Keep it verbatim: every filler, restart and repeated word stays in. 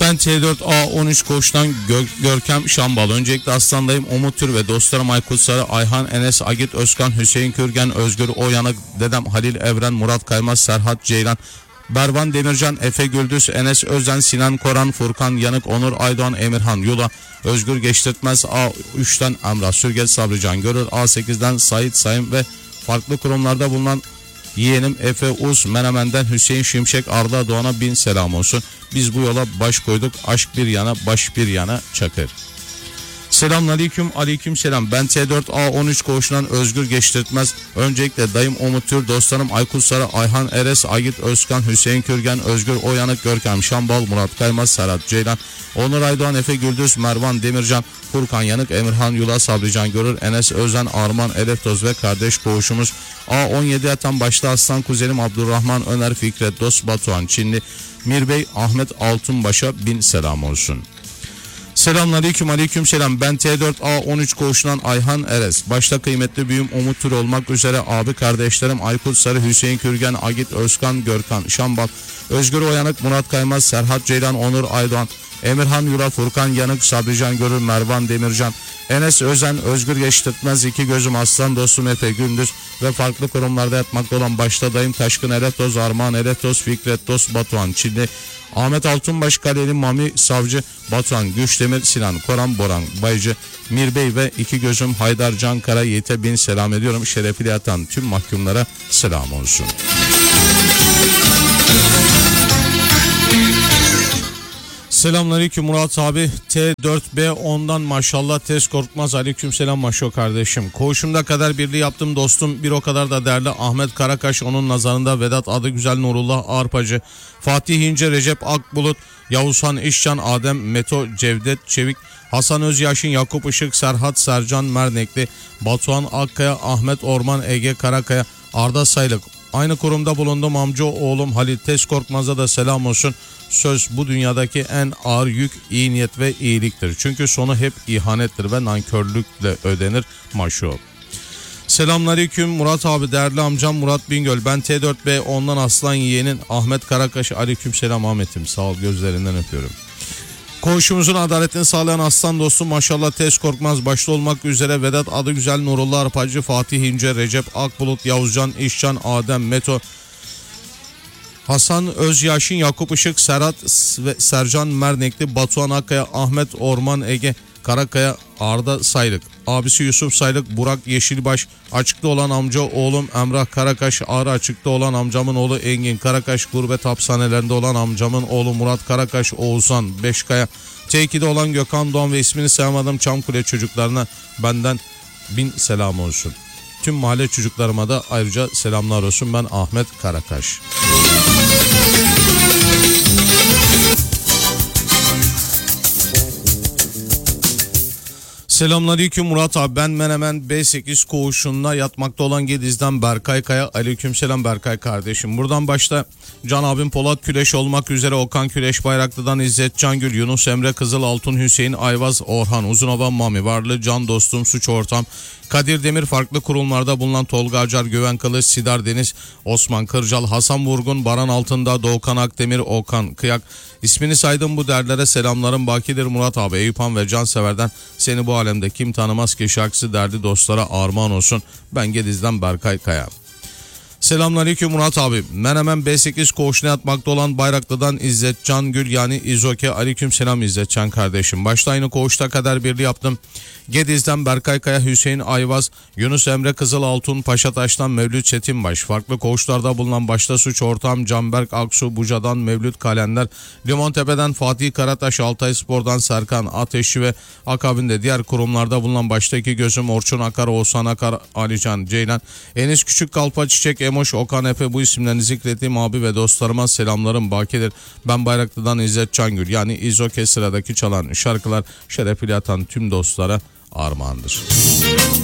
Ben T dört A on üç Koç'tan Gör- Görkem Şambal. Öncelikle Aslan'dayım. Umut Tür ve dostlarım Aykut Sarı, Ayhan, Enes, Agit Özkan, Hüseyin Kürgen, Özgür Oyanık, dedem Halil Evren, Murat Kaymaz, Serhat Ceylan, Bervan Demircan, Efe Güldüz, Enes Özen, Sinan Koran, Furkan Yanık, Onur Aydoğan, Emirhan Yula, Özgür Geçtirtmez, A üçten Emrah Sürgez, Sabrican Görür, A sekizden Sait Sayın ve farklı kurumlarda bulunan yeğenim Efe Uz, Menemen'den Hüseyin Şimşek, Arda Doğan'a bin selam olsun. Biz bu yola baş koyduk. Aşk bir yana, baş bir yana Çakır. Selamünaleyküm, aleyküm selam. Ben T dört A on üç Koğuşu'ndan Özgür Geçtirtmez. Öncelikle dayım Umut Tür, dostlarım Aykut Sarı, Ayhan Eres, Agit Özkan, Hüseyin Kürgen, Özgür Oyanık, Görkem Şambal, Murat Kaymaz, Serhat Ceylan, Onur Aydoğan, Efe Güldüz, Mervan Demircan, Furkan Yanık, Emirhan Yula, Sabrican Görür, Enes Özen, Arman Eleftoz ve kardeş koğuşumuz A on yedi yatan başta Aslan kuzenim Abdurrahman Öner, Fikret Dost, Batuhan Çinli, Mirbey, Ahmet Altunbaş'a bin selam olsun. Selamünaleyküm, aleyküm selam. Ben T dört A on üç Koğuşu'ndan Ayhan Eres. Başta kıymetli büyüğüm Umut Tür olmak üzere abi kardeşlerim Aykut Sarı, Hüseyin Kürgen, Agit Özkan, Görkan Şambal, Özgür Oyanık, Murat Kaymaz, Serhat Ceylan, Onur Aydoğan, Emirhan Yura, Furkan Yanık, Sabrican Görür, Mervan Demircan, Enes Özen, Özgür Geçtirtmez, iki gözüm Aslan dostum Efe Gündüz ve farklı kurumlarda yatmakta olan başta dayım Taşkın Eleftoz, Armağan Eleftoz, Fikret Dost, Batuhan Çinli, Ahmet Altunbaş, Kaleli Mami Savcı, Batuhan Güçdemir, Sinan Koran, Boran Baycı, Mirbey ve iki gözüm Haydar Cankara Yiğit'e bin selam ediyorum. Şerefiyle yatan tüm mahkumlara selam olsun. Selamünaleyküm Murat abi. T dört B ondan maşallah tez korkmaz. Aleykümselam Maşo kardeşim. Koğuşumda kader birliği yaptım dostum. Bir o kadar da değerli Ahmet Karakaş, onun nazarında Vedat adı güzel, Nurullah Arpacı, Fatih İnce, Recep Akbulut, Yavuzhan İşcan, Adem Meto, Cevdet Çevik, Hasan Özyaşin, Yakup Işık, Serhat Sercan Mernekli, Batuhan Akkaya, Ahmet Orman, Ege Karakaya, Arda Saylık. Aynı kurumda bulundum amca oğlum Halil Tez Korkmaz'a da selam olsun. Söz bu dünyadaki en ağır yük iyi niyet ve iyiliktir. Çünkü sonu hep ihanettir ve nankörlükle ödenir. Maşo. Selamünaleyküm Murat abi, değerli amcam Murat Bingöl. Ben T dört B ondan Aslan yeğenin Ahmet Karakaş. Aleykümselam Ahmet'im, sağ ol, gözlerinden öpüyorum. Koğuşumuzun adaletini sağlayan aslan dostum maşallah Tez Korkmaz başta olmak üzere Vedat adı güzel, Nurullah Arpacı, Fatih İnce, Recep Akbulut, Yavuzcan İşcan, Adem Meto, Hasan Özyaşin, Yakup Işık, Serhat ve Sercan Mernekli, Batuhan Akkaya, Ahmet Orman, Ege Karakaya, Arda Saylık, abisi Yusuf Saylık, Burak Yeşilbaş, açıkta olan amca oğlum Emrah Karakaş, Ağrı açıkta olan amcamın oğlu Engin Karakaş, gurbet hapishanelerinde olan amcamın oğlu Murat Karakaş, Oğuzhan Beşkaya, T iki'de olan Gökhan Doğan ve ismini sayamadım Çamkule çocuklarına benden bin selam olsun. Tüm mahalle çocuklarıma da ayrıca selamlar olsun. Ben Ahmet Karakaş. Selamünaleyküm Murat abi. Ben Menemen B sekiz Koğuşu'nda yatmakta olan Gediz'den Berkay Kaya. Aleykümselam Berkay kardeşim. Buradan başta Can abim Polat Küleş olmak üzere Okan Küleş, Bayraklı'dan İzzet Cangül, Yunus Emre Kızıl, Altun Hüseyin Ayvaz, Orhan Uzunova, Mami Varlı, Can Dostum, Suç Ortam, Kadir Demir, farklı kurumlarda bulunan Tolga Acar, Güven Kılıç, Sidar Deniz, Osman Kırcal, Hasan Vurgun, Baran Altında, Doğukan Akdemir, Okan Kıyak. İsmini saydım bu derlere selamlarım bakidir Murat abi. Eyüp Han ve Cansever'den seni bu alemde kim tanımaz ki şarkısı derdi dostlara armağan olsun. Ben Gediz'den Berkay Kaya. Selamünaleyküm Murat abi. Menemen B sekiz Koğuşu'na yatmakta olan Bayraklı'dan İzzet Can Gül yani İzoke. Aleykümselam İzzet Can kardeşim. Başta aynı koğuşta kader birliği yaptım. Gediz'den Berkay Kaya, Hüseyin Ayvaz, Yunus Emre Kızıl, Altun Paşataş'tan Mevlüt Çetinbaş. Farklı koğuşlarda bulunan başta Suç Ortam Canberk Aksu, Buca'dan Mevlüt Kalender, Limontepe'den Fatih Karataş, Altay Spor'dan Serkan Ateşi ve akabinde diğer kurumlarda bulunan baştaki gözüm Orçun Akar, Oğuzhan Akar, Alican Ceylan, Enis Küçük, Kalpa Çiçek, Emoş, Okan Efe, bu isimlerini zikrettiğim abi ve dostlarıma selamlarım bakidir. Ben Bayraklı'dan İzzet Cangül yani İzoke sıradaki çalan şarkılar şerefiyle atan tüm dostlara armağandır.